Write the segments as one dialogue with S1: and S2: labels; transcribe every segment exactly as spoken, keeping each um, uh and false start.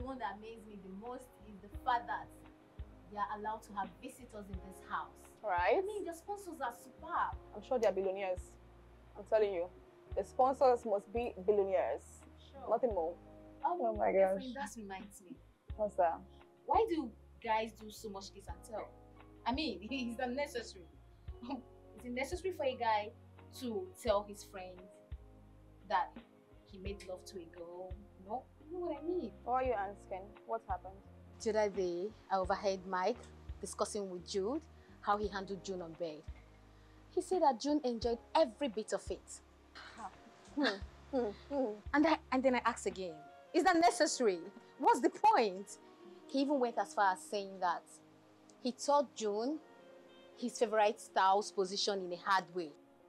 S1: one that amazes me the most is the fact that they are allowed to have visitors in this house.
S2: Right?
S1: I mean, the sponsors are superb.
S2: I'm sure they are billionaires. I'm telling you. The sponsors must be billionaires.
S1: Sure.
S2: Nothing more.
S1: Oh,
S2: oh my
S1: gosh.
S2: gosh.
S1: That reminds me.
S2: What's that?
S1: Why do guys do so much kiss and tell? I mean, it's unnecessary. Is it necessary for a guy to tell his friend that he made love to a girl? No? You know what I mean?
S2: Why are you asking? What happened?
S1: The other day, I overheard Mike discussing with Jude how he handled June on bed. He said that June enjoyed every bit of it.
S2: Hmm. Hmm. Hmm.
S1: And, I, and then I asked again, is that necessary? What's the point? He even went as far as saying that he taught June his favorite style's position in a hard way.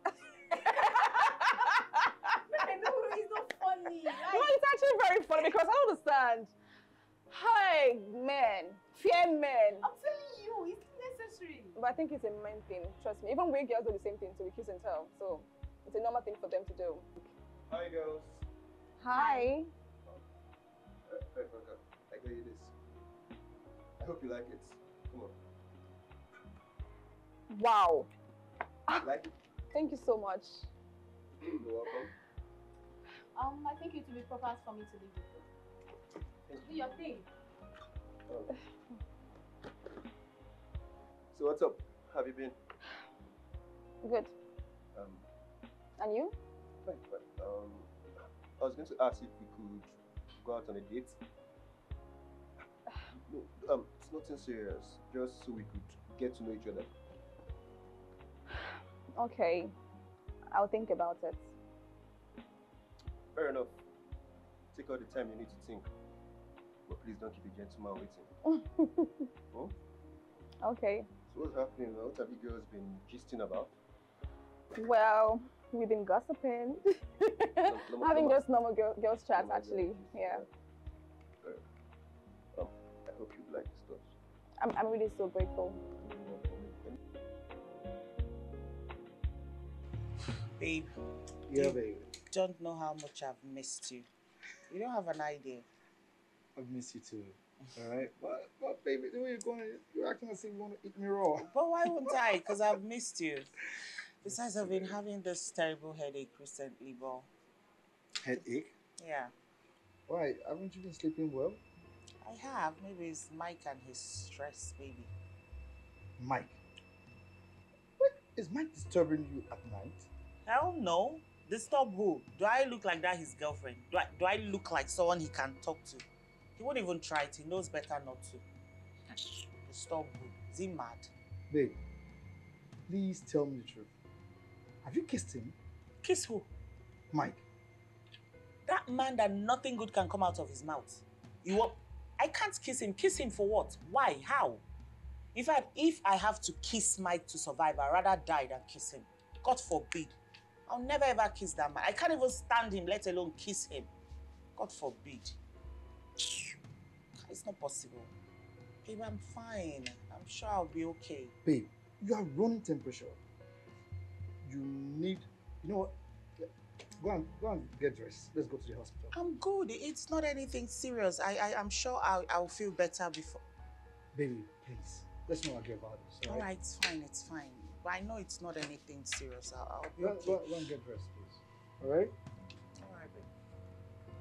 S1: I know, it's not funny.
S2: Like, no, it's actually very funny because I don't understand. Hi, men. Fear men.
S1: I'm telling you, it's necessary.
S2: But I think it's a men thing, trust me. Even we girls do the same thing, so we kiss and tell. So it's a normal thing for them to do.
S3: Hi, girls.
S2: Hi.
S3: Uh, hey, Franca, I got you this. I hope you like it. Come on.
S2: Wow.
S3: Like it?
S2: Thank you so much.
S3: You're welcome.
S1: Um, I think it would be proper for me to leave you. Do your thing.
S3: Um, so what's up? How have you been?
S2: Good.
S3: Um,
S2: And you?
S3: fine, fine. Um, I was going to ask if we could go out on a date. No, um, it's nothing serious. Just so we could get to know each other.
S2: Okay. I'll think about it.
S3: Fair enough. Take all the time you need to think. But please don't keep a gentleman waiting. Oh?
S2: Okay.
S3: So what's happening now? What have you girls been gisting about?
S2: Well, we've been gossiping.
S3: No, no,
S2: Having
S3: no,
S2: just normal girl, girls chat,
S3: no,
S2: actually.
S3: no,
S2: Yeah.
S3: Fair. Um, I hope you like the stuff.
S2: I'm, I'm really so grateful.
S4: Babe,
S5: Yeah, baby.
S4: don't know how much I've missed you. You don't have an idea.
S5: I've missed you too. Alright? But, but baby, the way you're going, you're acting as if you want to eat me raw.
S4: But why won't I? Because I've missed you. Besides, I've been having this terrible headache recently, but...
S5: Headache?
S4: Yeah.
S5: Why? Haven't you been sleeping well?
S4: I have. Maybe it's Mike and his stress, baby.
S5: Mike. Wait, is Mike disturbing you at night?
S4: Hell no. Disturb who? Do I look like that his girlfriend? Do I, do I look like someone he can talk to? He won't even try it. He knows better not to. Disturb who? Is he mad?
S5: Babe, please tell me the truth. Have you kissed him?
S4: Kiss who?
S5: Mike.
S4: That man that nothing good can come out of his mouth. You want? I can't kiss him. Kiss him for what? Why? How? In fact, if I have to kiss Mike to survive, I'd rather die than kiss him. God forbid. I'll never ever kiss that man. I can't even stand him, let alone kiss him. God forbid. It's not possible. Babe, I'm fine. I'm sure I'll be okay.
S5: Babe, you are running temperature. You need, you know what? Go and, go and get dressed. Let's go to the hospital.
S4: I'm good. It's not anything serious. I, I, I'm sure I'll, I'll feel better before.
S5: Baby, please. Let's not argue about this.
S4: All right, it's fine. It's fine. But I know it's not anything serious. I'll, I'll be
S5: Go,
S4: okay.
S5: go, go and get dressed, please. All right?